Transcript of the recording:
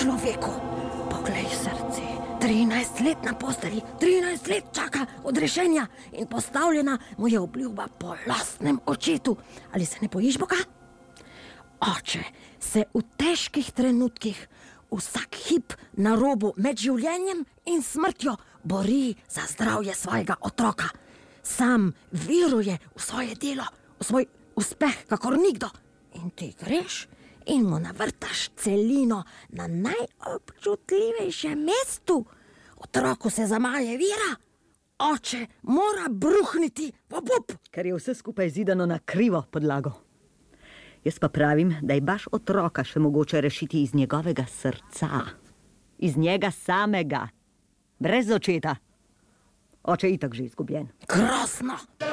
človeku. Poglej srce, 13 let na posteli, 13 let čaka odrešenja in postavljena mu je obljuba po lastnem očetu. Ali se ne bojiš Boga? Oče se v težkih trenutkih vsak hip na robu med življenjem in smrtjo bori za zdravje svojega otroka. Sam veruje v svoje delo, v svoj uspeh, kakor nikdo. In ti greš in mu navrtaš celino na najobčutljivejšem mestu. Otroku se zamaje vera, oče mora bruhniti v obup. Ker je vse skupaj zidano na krivo podlago. Jaz pa pravim, da je baš otroka še mogoče rešiti iz njegovega srca. Iz njega samega. Brez očeta. Oče je itak že izgubljen. Krasno!